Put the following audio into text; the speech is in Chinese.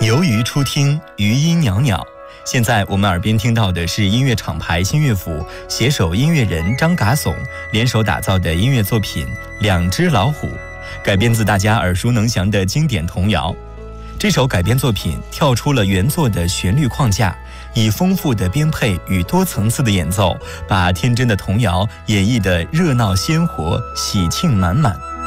游鱼初听，余音袅袅。现在我们耳边听到的是音乐厂牌新乐府携手音乐人张嘎怂联手打造的音乐作品《两只老虎》，改编自大家耳熟能详的经典童谣。这首改编作品跳出了原作的旋律框架，以丰富的编配与多层次的演奏，把天真的童谣演绎得热闹鲜活、喜庆满满。